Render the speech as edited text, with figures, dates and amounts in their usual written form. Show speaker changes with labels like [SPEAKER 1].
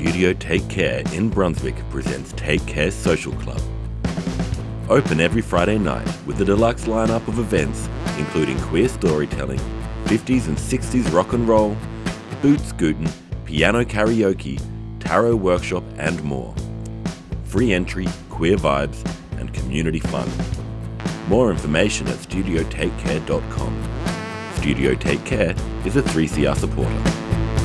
[SPEAKER 1] Studio Take Care in Brunswick presents Take Care Social Club. Open every Friday night with a deluxe lineup of events including queer storytelling, 50s and 60s rock and roll, boot scooting, piano karaoke, tarot workshop and more. Free entry, queer vibes and community fun. More information at studiotakecare.com. Studio Take Care is a 3CR supporter.